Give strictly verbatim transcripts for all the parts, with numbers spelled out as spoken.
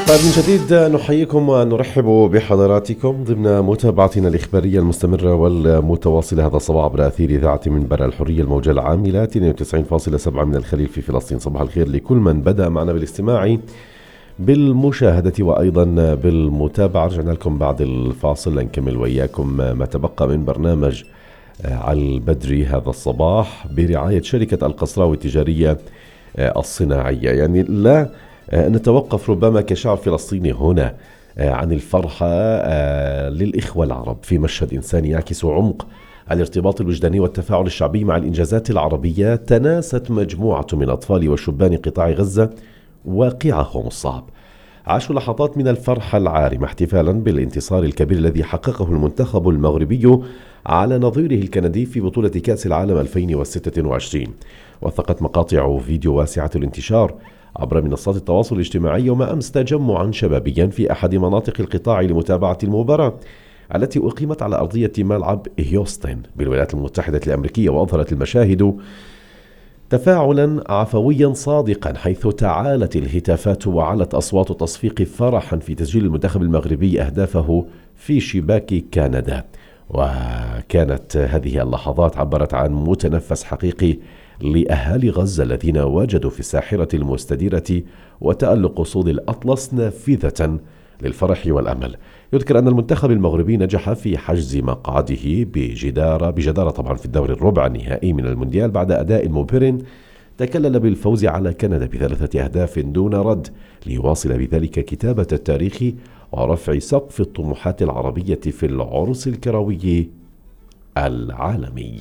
طيب من جديد نحييكم ونرحب بحضراتكم ضمن متابعتنا الإخبارية المستمرة والمتواصلة هذا الصباح عبر أثير إذاعة منبر الحرية الموجة العاملة اثنين وتسعين فاصلة سبعة من الخليل في فلسطين. صباح الخير لكل من بدأ معنا بالاستماع بالمشاهدة وأيضا بالمتابعة. رجعنا لكم بعد الفاصل لنكمل وإياكم ما تبقى من برنامج على البدري هذا الصباح برعاية شركة القصراوي التجارية الصناعية. يعني لا نتوقف ربما كشعب فلسطيني هنا عن الفرحة للإخوة العرب في مشهد إنساني يعكس عمق الارتباط الوجداني والتفاعل الشعبي مع الإنجازات العربية. تناست مجموعة من أطفال وشبان قطاع غزة واقعهم الصعب، عاشوا لحظات من الفرحة العارمة احتفالا بالانتصار الكبير الذي حققه المنتخب المغربي على نظيره الكندي في بطولة كأس العالم ألفين وستة وعشرين. وثقت مقاطع فيديو واسعة الانتشار عبر منصات التواصل الاجتماعي يوم أمس تجمعا شبابيا في أحد مناطق القطاع لمتابعة المباراة التي أقيمت على أرضية ملعب هيوستن بالولايات المتحدة الأمريكية. وأظهرت المشاهد تفاعلا عفويا صادقا، حيث تعالت الهتافات وعلت أصوات تصفيق فرحا في تسجيل المنتخب المغربي أهدافه في شباك كندا. وكانت هذه اللحظات عبرت عن متنفس حقيقي لأهالي غزة الذين وجدوا في الساحرة المستديرة وتألق صوت الأطلس نافذة للفرح والأمل. يذكر أن المنتخب المغربي نجح في حجز مقعده بجدارة بجدارة طبعا في الدور الربع النهائي من المونديال بعد أداء مبهر تكلل بالفوز على كندا بثلاثة أهداف دون رد، ليواصل بذلك كتابة التاريخ ورفع سقف الطموحات العربية في العرس الكروي العالمي.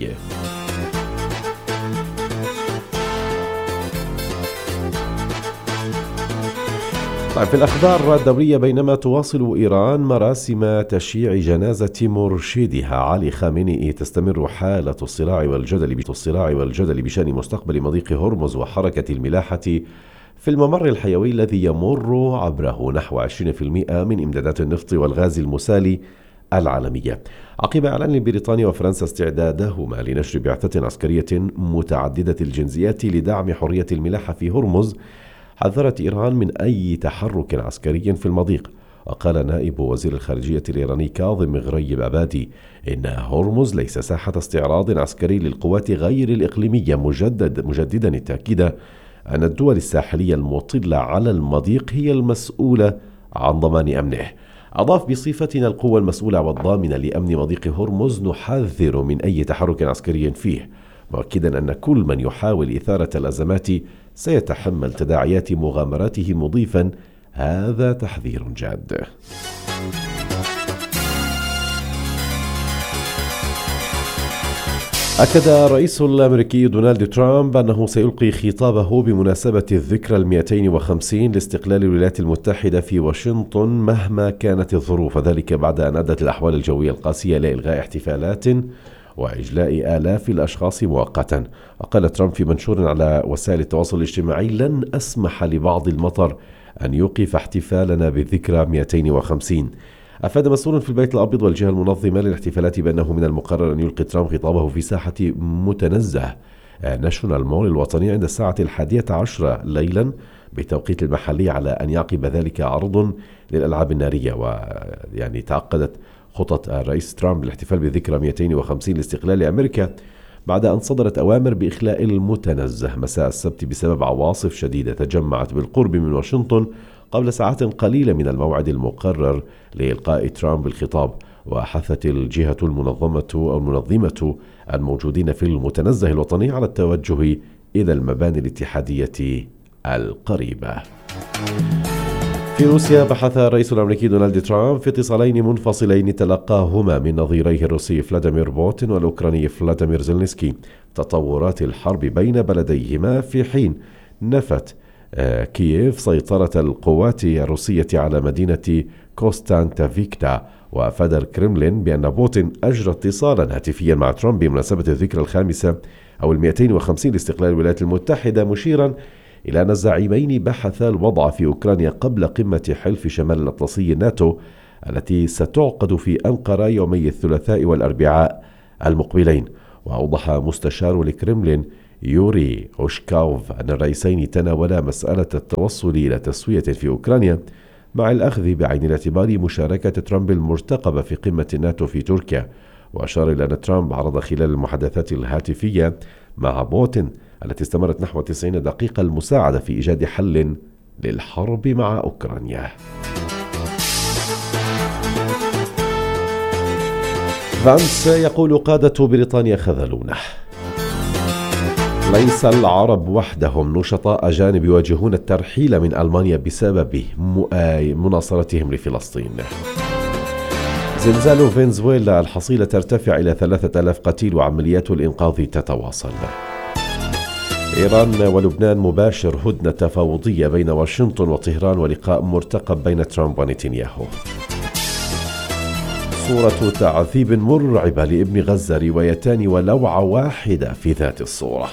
طيب في الأخبار الدولية، بينما تواصل إيران مراسم تشييع جنازة مرشدها علي خامنئي، تستمر حالة الصراع والجدل الصراع والجدل بشأن مستقبل مضيق هرمز وحركة الملاحة في الممر الحيوي الذي يمر عبره نحو عشرين بالمئة من إمدادات النفط والغاز المسال العالمية، عقب إعلان بريطانيا وفرنسا استعدادهما لنشر بعثة عسكرية متعددة الجنسيات لدعم حرية الملاحة في هرمز. حذرت إيران من أي تحرك عسكري في المضيق. وقال نائب وزير الخارجية الإيراني كاظم غريب أبادي إن هرمز ليس ساحة استعراض عسكري للقوات غير الإقليمية، مجدد مجددا التأكيد أن الدول الساحلية المطلة على المضيق هي المسؤولة عن ضمان أمنه. أضاف: بصفتنا القوة المسؤولة والضامنة لأمن مضيق هرمز نحذر من أي تحرك عسكري فيه، مؤكدا أن كل من يحاول إثارة الأزمات سيتحمل تداعيات مغامراته، مضيفا: هذا تحذير جاد. أكد الرئيس الأمريكي دونالد ترامب أنه سيلقي خطابه بمناسبة الذكرى المئتين وخمسين لاستقلال الولايات المتحدة في واشنطن مهما كانت الظروف، ذلك بعد أن أدت الأحوال الجوية القاسية لإلغاء احتفالات وإجلاء آلاف الأشخاص مؤقتا. وقال ترامب في منشور على وسائل التواصل الاجتماعي: لن أسمح لبعض المطر أن يوقف احتفالنا بالذكرى مئتين وخمسين. أفاد مسؤول في البيت الأبيض والجهة المنظمة للاحتفالات بأنه من المقرر أن يلقي ترامب خطابه في ساحة متنزه ناشونال مول الوطني عند الساعة الحادية عشرة ليلا بالتوقيت المحلي، على أن يعقب ذلك عرض للألعاب النارية. ويعني تعقدت خطط الرئيس ترامب للاحتفال بذكرى مئتين وخمسين لاستقلال أمريكا بعد أن صدرت أوامر بإخلاء المتنزه مساء السبت بسبب عواصف شديدة تجمعت بالقرب من واشنطن قبل ساعات قليلة من الموعد المقرر لإلقاء ترامب الخطاب. وحثت الجهة المنظمة أو المنظمة الموجودين في المتنزه الوطني على التوجه إلى المباني الاتحادية القريبة. في روسيا، بحث الرئيس الأمريكي دونالد ترامب في اتصالين منفصلين تلقاهما من نظيريه الروسي فلاديمير بوتين والأوكراني فلاديمير زيلينسكي تطورات الحرب بين بلديهما، في حين نفت كييف سيطرة القوات الروسية على مدينة كوستانتافيكتا. وأفاد الكرملين بأن بوتين أجرى اتصالا هاتفيا مع ترامب بمناسبة الذكرى الخامسة أو المئتين وخمسين لاستقلال الولايات المتحدة، مشيرا إلى أن الزعيمين بحثا الوضع في أوكرانيا قبل قمة حلف شمال الأطلسي الناتو التي ستعقد في أنقرة يومي الثلاثاء والأربعاء المقبلين. وأوضح مستشار الكرملين يوري أوشكاوف أن الرئيسين تناولا مسألة التوصل إلى تسوية في أوكرانيا مع الأخذ بعين الاعتبار مشاركة ترامب المرتقبة في قمة الناتو في تركيا. وأشار إلى أن ترامب عرض خلال المحادثات الهاتفية مع بوتين التي استمرت نحو تسعين دقيقة المساعدة في إيجاد حل للحرب مع أوكرانيا. فانس يقول قادة بريطانيا خذلونه. ليس العرب وحدهم نشطاء أجانب يواجهون الترحيل من ألمانيا بسبب مناصرتهم لفلسطين. زلزال فنزويلا، الحصيلة ترتفع إلى ثلاثة آلاف قتيل وعمليات الإنقاذ تتواصل. إيران ولبنان مباشر هدنة تفاوضية بين واشنطن وطهران ولقاء مرتقب بين ترامب ونتنياهو. صورة تعذيب مرعبة لابن غزة، روايتان ولوعة واحدة في ذات الصورة.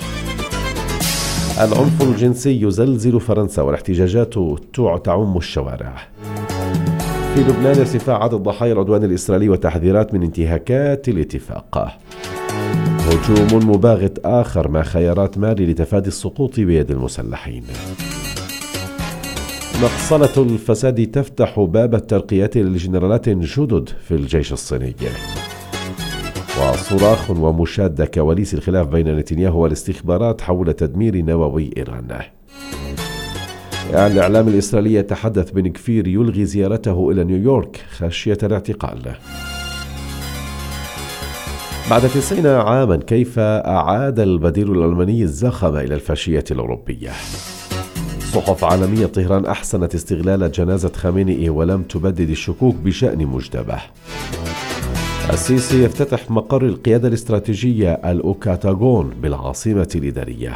العنف الجنسي يزلزل فرنسا والاحتجاجات تعم الشوارع. في لبنان ارتفاع عدد ضحايا العدوان الإسرائيلي وتحذيرات من انتهاكات الاتفاق. هجوم مباغت آخر مع خيارات مالي لتفادي السقوط بيد المسلحين. مقصلة الفساد تفتح باب الترقيات لجنرالات جدد في الجيش الصيني. وصراخ ومشادة كواليس الخلاف بين نتنياهو والاستخبارات حول تدمير نووي إيران. الإعلام الإسرائيلي يتحدث بن كفير يلغي زيارته إلى نيويورك خشية الاعتقال. بعد تسعين عاما كيف أعاد البديل الألماني الزخم إلى الفاشية الأوروبية. صحف عالمية، طهران أحسنت استغلال جنازة خامنئي ولم تبدد الشكوك بشأن مجتبى. السيسي يفتتح مقر القيادة الاستراتيجية الأوكاتاغون بالعاصمة الإدارية.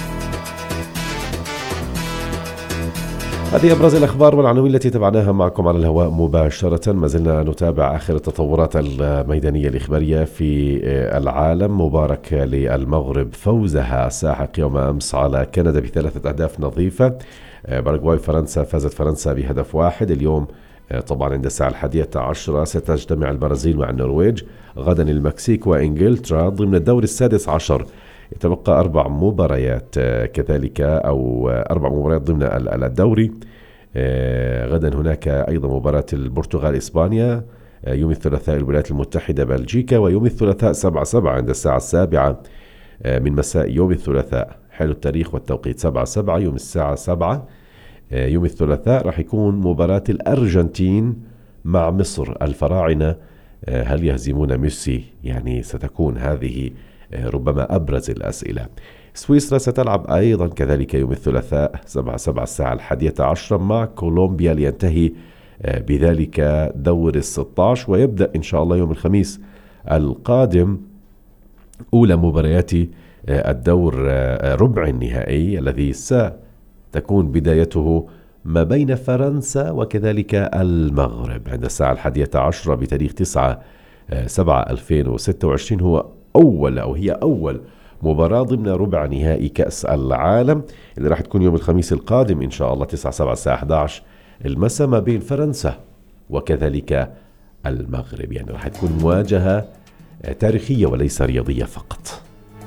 هذه أبرز الأخبار والعناوين التي تابعناها معكم على الهواء مباشرة. ما زلنا نتابع آخر التطورات الميدانية الإخبارية في العالم. مبارك للمغرب فوزها الساحق يوم أمس على كندا بثلاثة أهداف نظيفة. باراغواي فرنسا، فازت فرنسا بهدف واحد. اليوم طبعا عند الساعة الحادية عشرة ستجتمع البرازيل مع النرويج. غدا المكسيك وإنجلترا ضمن الدور السادس عشر. يتبقى أربع مباريات كذلك أو أربع مباريات ضمن الدوري. غدا هناك أيضا مباراة البرتغال إسبانيا، يوم الثلاثاء الولايات المتحدة بلجيكا، ويوم الثلاثاء سبعة سبعة عند الساعة السابعة من مساء يوم الثلاثاء. حلو التاريخ والتوقيت، سبعة سبعة يوم الساعة سبعة يوم الثلاثاء راح يكون مباراة الأرجنتين مع مصر. الفراعنة هل يهزمون ميسي؟ يعني ستكون هذه ربما أبرز الأسئلة. سويسرا ستلعب أيضا كذلك يوم الثلاثاء سبعة سبعة الساعة الحادية عشرة مع كولومبيا، لينتهي بذلك دور الستة عشر، ويبدأ إن شاء الله يوم الخميس القادم أولى مباريات الدور ربع النهائي الذي ستكون بدايته ما بين فرنسا وكذلك المغرب عند الساعة الحادية عشرة بتاريخ تسعة سبعة ألفين وستة وعشرين. هو أول أو هي أول مباراة ضمن ربع نهائي كأس العالم اللي راح تكون يوم الخميس القادم إن شاء الله تسعة سبعة الساعة أحد عشر المساء ما بين فرنسا وكذلك المغرب. يعني راح تكون مواجهة تاريخية وليس رياضية فقط.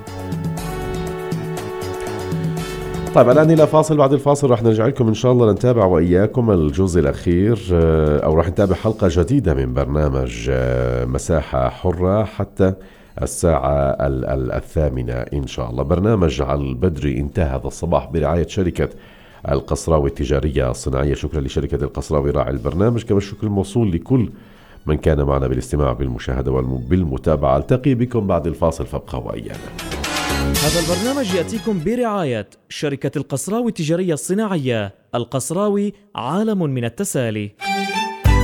طيب الآن إلى فاصل، بعد الفاصل راح نرجع لكم إن شاء الله نتابع وإياكم الجزء الأخير أو راح نتابع حلقة جديدة من برنامج مساحة حرة حتى الساعة الثامنة إن شاء الله. برنامج على البدري انتهى هذا الصباح برعاية شركة القصراوي التجارية الصناعية. شكرا لشركة القصراوي راعي البرنامج، كما الشكر الموصول لكل من كان معنا بالاستماع بالمشاهدة وبالمتابعة. ألتقي بكم بعد الفاصل، فابقوا وإيانا. هذا البرنامج يأتيكم برعاية شركة القصراوي التجارية الصناعية. القصراوي، عالم من التسالي.